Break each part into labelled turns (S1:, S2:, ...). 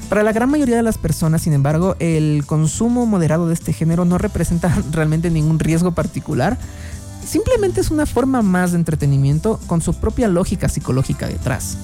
S1: Para la gran mayoría de las personas, sin embargo, el consumo moderado de este género no representa realmente ningún riesgo particular. Simplemente es una forma más de entretenimiento con su propia lógica psicológica detrás.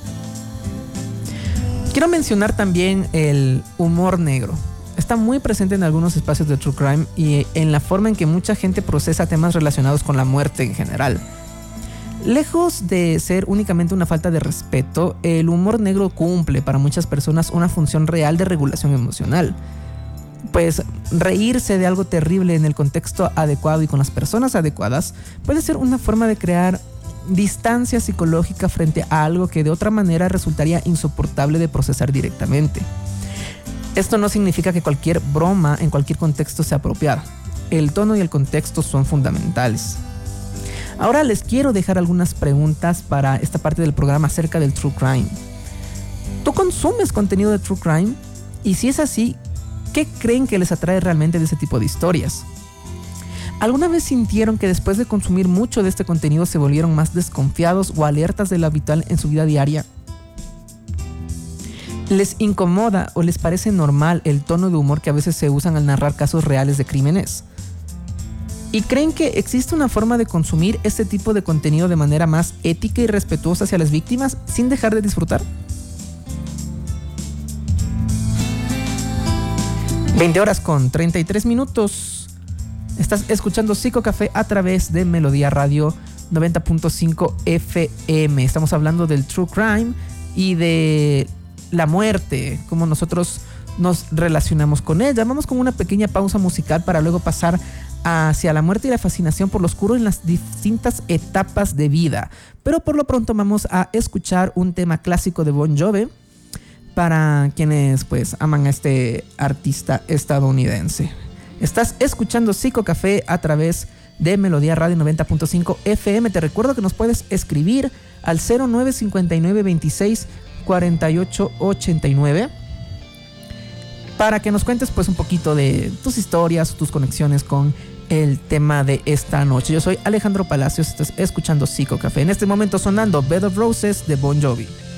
S1: Quiero mencionar también el humor negro. Está muy presente en algunos espacios de True Crime y en la forma en que mucha gente procesa temas relacionados con la muerte en general. Lejos de ser únicamente una falta de respeto, el humor negro cumple para muchas personas una función real de regulación emocional. Pues reírse de algo terrible en el contexto adecuado y con las personas adecuadas puede ser una forma de crear distancia psicológica frente a algo que de otra manera resultaría insoportable de procesar directamente. Esto no significa que cualquier broma en cualquier contexto sea apropiada. El tono y el contexto son fundamentales. Ahora les quiero dejar algunas preguntas para esta parte del programa acerca del True Crime. ¿Tú consumes contenido de True Crime? Y si es así, ¿qué creen que les atrae realmente de ese tipo de historias? ¿Alguna vez sintieron que después de consumir mucho de este contenido se volvieron más desconfiados o alertas de lo habitual en su vida diaria? ¿Les incomoda o les parece normal el tono de humor que a veces se usan al narrar casos reales de crímenes? ¿Y creen que existe una forma de consumir este tipo de contenido de manera más ética y respetuosa hacia las víctimas sin dejar de disfrutar? 20:33. Estás escuchando Psicocafé a través de Melodía Radio 90.5 FM. Estamos hablando del True Crime y de la muerte, cómo nosotros nos relacionamos con ella. Vamos con una pequeña pausa musical para luego pasar hacia la muerte y la fascinación por lo oscuro en las distintas etapas de vida. Pero por lo pronto vamos a escuchar un tema clásico de Bon Jovi para quienes pues aman a este artista estadounidense. Estás escuchando Psicocafé a través de Melodía Radio 90.5 FM. Te recuerdo que nos puedes escribir al 0959 26 48 89 para que nos cuentes pues un poquito de tus historias, tus conexiones con el tema de esta noche. Yo soy Alejandro Palacios, estás escuchando Psicocafé. En este momento sonando Bed of Roses de Bon Jovi.